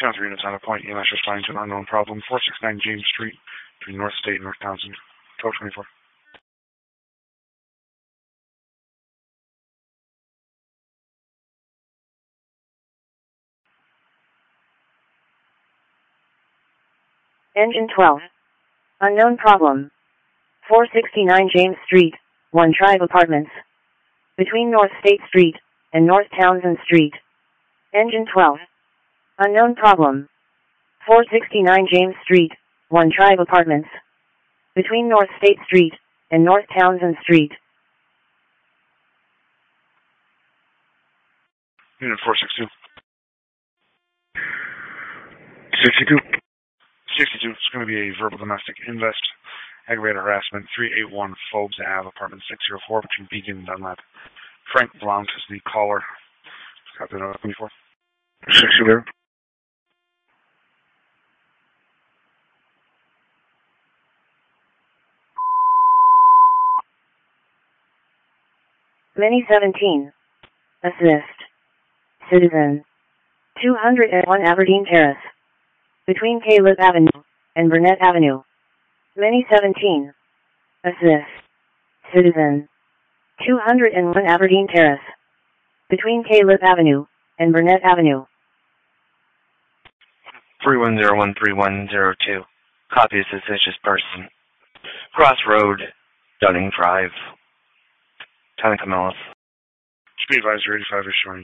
2 units on a point. EMS responding to an unknown problem. 469 James Street between North State and North Townsend. 1224. Engine 12. Unknown problem. 469 James Street, 1 Tribe Apartments. Between North State Street and North Townsend Street. Engine 12. Unknown problem. 469 James Street, 1 Tribe Apartments. Between North State Street and North Townsend Street. Unit 462. 62. 62. It's going to be a verbal domestic invest. Aggravated harassment. 381 Phobes Ave, apartment 604 between Beacon and Dunlap. Frank Blount is the caller. Got the 24. 62. Mini 17. Assist. Citizen. 201 Aberdeen Terrace. Between Caleb Avenue and Burnett Avenue. Mini 17. Assist. Citizen. 201 Aberdeen Terrace. Between Caleb Avenue and Burnett Avenue. 31013102. Copy a suspicious person. Crossroad, Dunning Drive. Town of Camillus. Speed advisor 85 is showing